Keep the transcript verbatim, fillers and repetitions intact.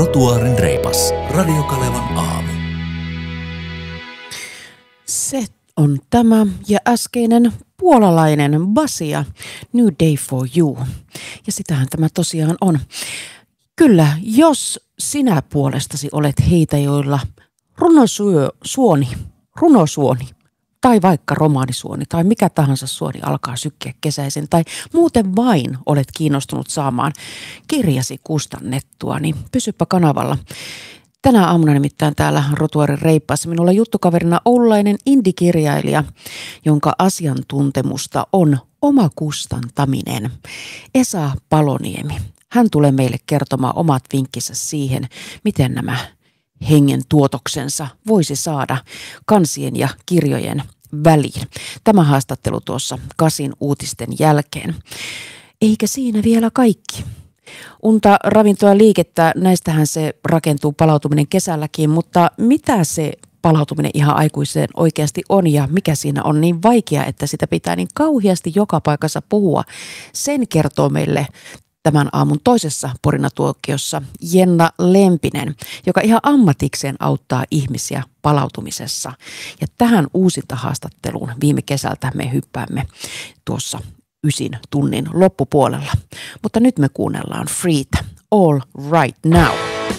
Rotuaarin reipas. Radio Kalevan aamu. Se on tämä ja äskeinen puolalainen Basia, New Day for You. Ja sitähän tämä tosiaan on. Kyllä, jos sinä puolestasi olet heitä, joilla runosuoni, runosuoni tai vaikka romaanisuoni tai mikä tahansa suoni alkaa sykkeä kesäisin tai muuten vain olet kiinnostunut saamaan kirjasi kustannettua, niin pysypä kanavalla. Tänä aamuna nimittäin täällä Rotuaarin reippaassa minulla juttukaverina oululainen indikirjailija, jonka asiantuntemusta on omakustantaminen. Esa Paloniemi. Hän tulee meille kertomaan omat vinkkinsä siihen, miten nämä hengen tuotoksensa voisi saada kansien ja kirjojen väliin. Tämä haastattelu tuossa Kasin uutisten jälkeen. Eikä siinä vielä kaikki. Unta, ravintoa, liikettä, näistähän se rakentuu palautuminen kesälläkin, mutta mitä se palautuminen ihan aikuiseen oikeasti on ja mikä siinä on niin vaikea, että sitä pitää niin kauheasti joka paikassa puhua, sen kertoo meille tämän aamun toisessa Porina-tuokiossa Jenna Lempinen, joka ihan ammatikseen auttaa ihmisiä palautumisessa. Ja tähän uusinta haastatteluun viime kesältä me hyppäämme tuossa ysin tunnin loppupuolella. Mutta nyt me kuunnellaan Freeta, All Right Now.